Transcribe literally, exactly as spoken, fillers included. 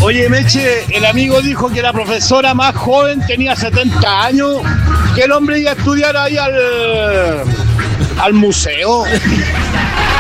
Oye, Meche, el amigo dijo que la profesora más joven tenía setenta años, que el hombre iba a estudiar ahí al, al museo.